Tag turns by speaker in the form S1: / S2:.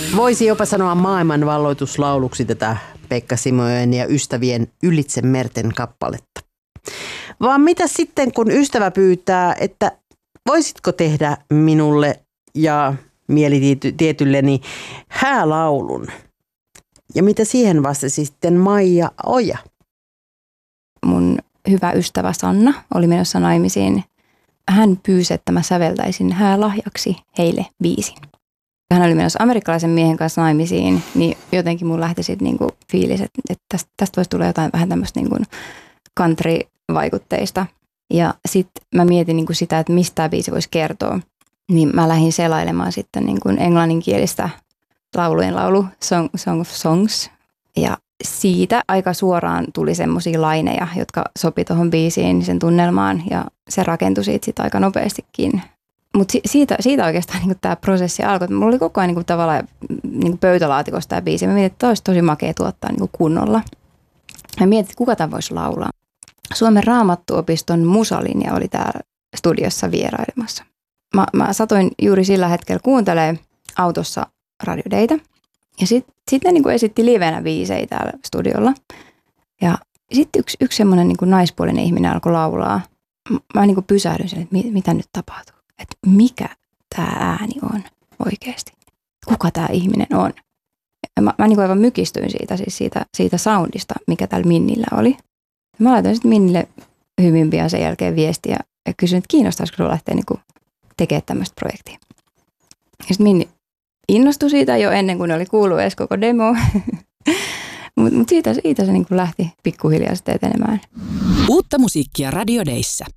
S1: Voisi jopa sanoa maailmanvalloituslauluksi tätä Pekka Simojoen ja ystävien Ylitse merten kappaletta. Vaan mitä sitten, kun ystävä pyytää, että voisitko tehdä minulle ja mielitietylleni häälaulun? Ja mitä siihen vastasi sitten Maija Oja?
S2: Mun hyvä ystävä Sanna oli menossa naimisiin. Hän pyysi, että mä säveltäisin häälahjaksi heille biisin. Hän oli menossa amerikkalaisen miehen kanssa naimisiin, niin jotenkin mun lähti sitten niinku fiilis, että tästä voisi tulla jotain vähän tämmöistä niinku country-vaikutteista. Ja sitten mä mietin niinku sitä, että mistä tämä biisi voisi kertoa. Niin mä lähdin selailemaan sitten niinku englanninkielistä laulujen laulu, Song of Songs. Ja siitä aika suoraan tuli semmoisia laineja, jotka sopi tuohon biisiin, sen tunnelmaan. Ja se rakentui siitä aika nopeastikin. Mutta siitä oikeastaan niinku tämä prosessi alkoi. Mulla oli koko ajan niinku tavallaan niinku pöytälaatikossa tämä biisi. Mä mietin, että olisi tosi makea tuottaa niinku kunnolla. Mä mietin, että kuka tämän voisi laulaa. Suomen Raamattuopiston musalinja oli täällä studiossa vierailemassa. Mä satoin juuri sillä hetkellä kuuntelemaan autossa radiodeitä. Ja sitten ne niinku esitti livenä biisejä täällä studiolla. Ja sitten yksi semmoinen niinku naispuolinen ihminen alkoi laulaa. Mä niinku pysähdyin sen, että mitä nyt tapahtuu. Että mikä tämä ääni on oikeasti. Kuka tämä ihminen on. Mä niinku aivan mykistyin siitä soundista, mikä täällä Minnillä oli. Mä laitoin sitten Minnille hyvin pian sen jälkeen viestiä ja kysyin, että kiinnostaisiko lähteä niinku tekemään tämmöistä projektia. Ja sitten Minni innostui siitä jo ennen kuin ne oli kuullut edes koko demo. Mutta siitä se niinku lähti pikkuhiljaa sitten etenemään.
S3: Uutta musiikkia Radio Dayssä.